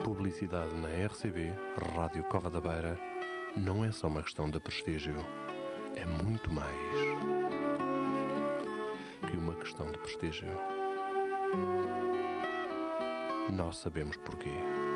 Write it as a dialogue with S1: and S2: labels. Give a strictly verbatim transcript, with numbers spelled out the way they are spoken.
S1: Publicidade na R C B, Rádio Cova da Beira, não é só uma questão de prestígio. É muito mais que uma questão de prestígio. Nós sabemos porquê.